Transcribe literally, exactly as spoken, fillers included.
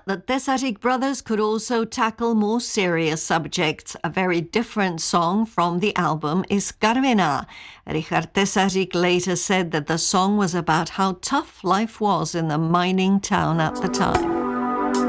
the Tesarik brothers could also tackle more serious subjects. A very different song from the album is Carmena. Richard Tesarik later said that the song was about how tough life was in the mining town at the time.